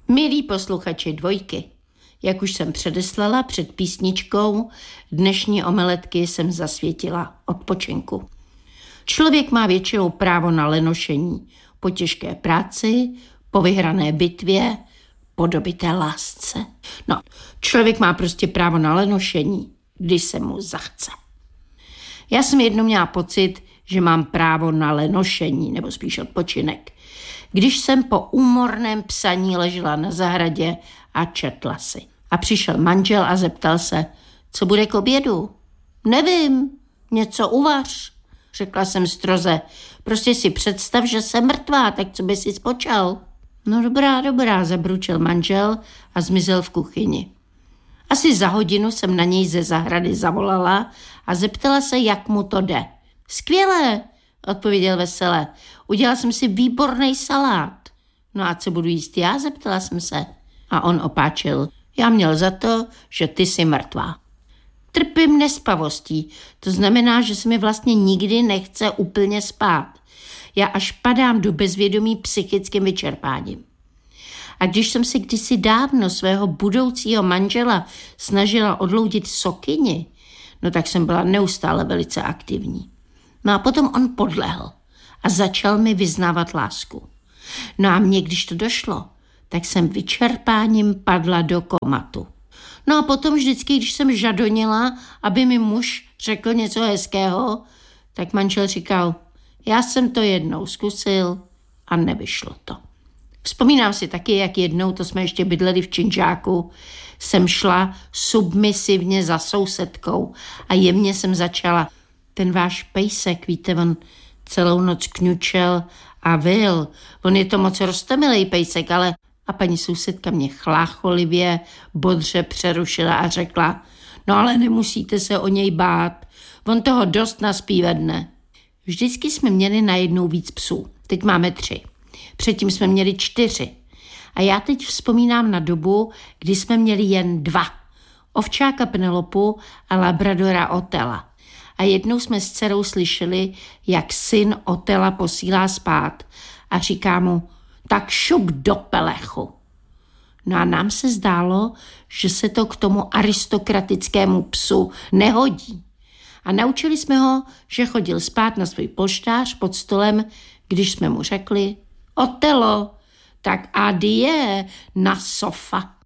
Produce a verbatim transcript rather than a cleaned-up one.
Milí posluchači Dvojky, jak už jsem předeslala před písničkou, dnešní omeletky jsem zasvětila odpočinku. Člověk má většinou právo na lenošení po těžké práci, po vyhrané bitvě, po dobité lásce. No, člověk má prostě právo na lenošení, když se mu zachce. Já jsem jednou měla pocit, že mám právo na lenošení, nebo spíš odpočinek, když jsem po úmorném psaní ležela na zahradě a četla si. A přišel manžel a zeptal se, co bude k obědu. Nevím, něco uvař, řekla jsem stroze. Prostě si představ, že jsem mrtvá, tak co by si spočal? No dobrá, dobrá, zabručel manžel a zmizel v kuchyni. Asi za hodinu jsem na něj ze zahrady zavolala a zeptala se, jak mu to jde. Skvěle, odpověděl veselé. Udělal jsem si výborný salát. No a co budu jíst já, zeptala jsem se. A on opáčil. Já měl za to, že ty jsi mrtvá. Trpím nespavostí. To znamená, že se mi vlastně nikdy nechce úplně spát. Já až padám do bezvědomí psychickým vyčerpáním. A když jsem si kdysi dávno svého budoucího manžela snažila odloudit sokyni, no tak jsem byla neustále velice aktivní. No a potom on podlehl a začal mi vyznávat lásku. No a mně, když to došlo, tak jsem vyčerpáním padla do komatu. No a potom vždycky, když jsem žadonila, aby mi muž řekl něco hezkého, tak manžel říkal, já jsem to jednou zkusil a nevyšlo to. Vzpomínám si taky, jak jednou, to jsme ještě bydleli v Činžáku, jsem šla submisivně za sousedkou a jemně jsem začala, ten váš pejsek, víte, on celou noc kňučel a vyl. On je to moc roztomilej pejsek, ale... A paní sousedka mě chlácholivě, bodře přerušila a řekla, no ale nemusíte se o něj bát, on toho dost naspí ve dne. Vždycky jsme měli najednou víc psů, teď máme tři. Předtím jsme měli čtyři. A já teď vzpomínám na dobu, kdy jsme měli jen dva. Ovčáka Penelopu a labradora Otela. A jednou jsme s dcerou slyšeli, jak syn Otela posílá spát a říká mu, tak šup do pelechu. No a nám se zdálo, že se to k tomu aristokratickému psu nehodí. A naučili jsme ho, že chodil spát na svůj polštář pod stolem, když jsme mu řekli, Otelo, tak adie na sofa.